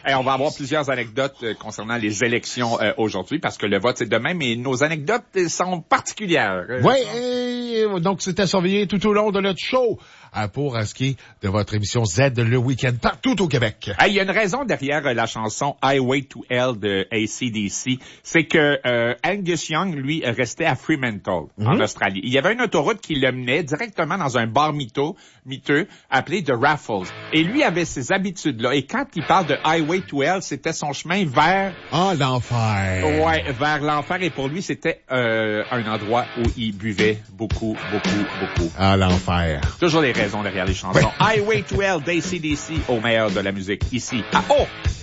Et on va avoir plusieurs anecdotes concernant les élections aujourd'hui, parce que le vote, c'est demain, mais nos anecdotes sont particulières. Oui, donc c'est à surveiller tout au long de notre show pour ce qui est de votre émission Z le week-end partout au Québec. Il y a une raison derrière la chanson Highway to Hell de AC/DC. C'est que Angus Young, lui, restait à Fremantle, en Australie. Il y avait une autoroute qui le menait directement dans un bar miteux appelé The Raffles. Et lui avait ces habitudes-là. Et quand il parle de Highway to Hell, c'était son chemin vers... l'enfer. Ouais, vers l'enfer. Et pour lui, c'était un endroit où il buvait beaucoup. L'enfer. Toujours les raisons derrière les chansons. Oui. Highway to Hell d'AC/DC au meilleur de la musique ici à O.